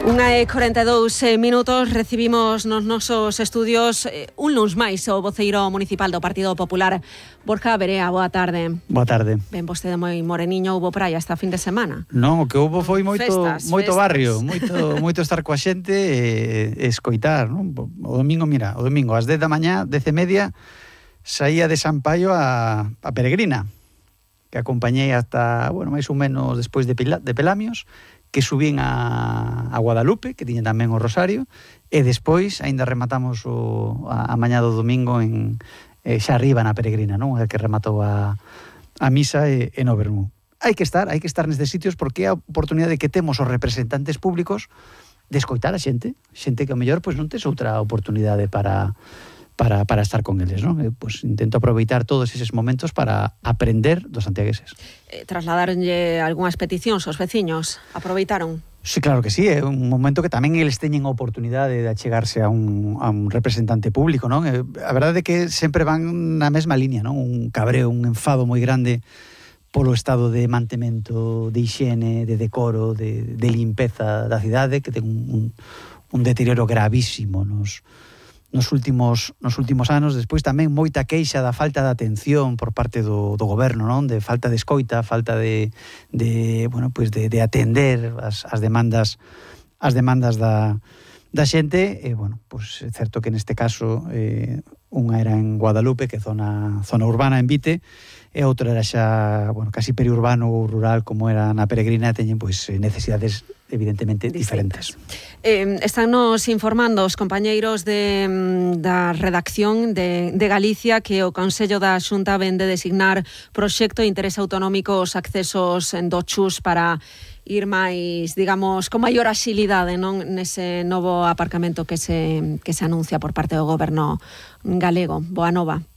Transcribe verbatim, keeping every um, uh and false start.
Unha e corenta e dous minutos, recibimos nos nosos estudios eh, un luns máis o voceiro municipal do Partido Popular, Borja Verea. Boa tarde. Boa tarde. Ben, vostede moi moreniño, houbo praia esta fin de semana? Non, o que houbo foi moito festas, moito festas. barrio, moito moito estar coa xente e, e escoitar, non? O domingo, mira, o domingo ás dez da mañá, dez e media, saía de San Paio a, a Peregrina, que acompañei hasta, bueno, máis ou menos despois de, Pila, de Pelamios, que subín a, a Guadalupe, que tiña tamén o Rosario, e despois aínda rematamos o, a, a mañá do domingo en, eh, xa arriba na Peregrina, non? É que rematou a, a misa e, e no Bermú. Hai que estar, hai que estar nestes sitios porque é a oportunidade que temos os representantes públicos de escoitar a xente, xente que ao mellor pois non tes outra oportunidade para para para estar con eles, non? Eh, pois intento aproveitar todos eses momentos para aprender dos santiagueses. Eh, trasladaronlle algunhas peticións aos veciños, aproveitaron? Sí, claro que sí, é un momento que tamén eles teñen a oportunidade de achegarse a un, a un representante público, non? Eh, a verdade é que sempre van na mesma liña, non? Un cabreo, un enfado moi grande polo estado de mantemento, de hixiene, de decoro, de, de limpeza da cidade, que ten un, un, un deterioro gravísimo nos nos últimos nos últimos anos. Despois tamén moita queixa da falta de atención por parte do, do goberno, non? De falta de escoita, falta de, de bueno, pues de, de atender as, as demandas as demandas da, da xente. E, bueno, pues é certo que neste caso eh, unha era en Guadalupe, que é zona, zona urbana en Vite, e outra era xa, bueno, casi periurbano ou rural como era na Peregrina, teñen pois necesidades evidentemente diferentes. Eh, estánnos informando os compañeiros de, da redacción de, de Galicia que o Consello da Xunta ven de designar proxecto de interés autonómico os accesos do Chus para ir máis, digamos, con maior axilidade, non, nese novo aparcamento que se que se anuncia por parte do goberno galego. Boa nova.